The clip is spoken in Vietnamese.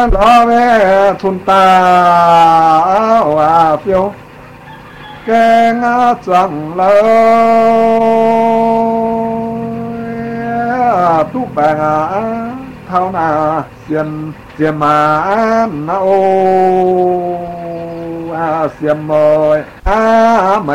lo về thun ta và phiêu cái ngã chẳng lâu tu bà ngã thao na xiên xiêm mà nâu xiêm mồi